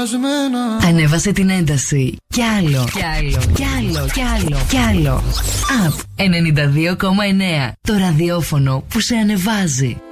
σπασμένα. Ανέβασε την ένταση. Κι άλλο. Κι άλλο. Κι άλλο. Κι άλλο. Κι άλλο. Up 92,9. Το ραδιόφωνο που σε ανεβάζει.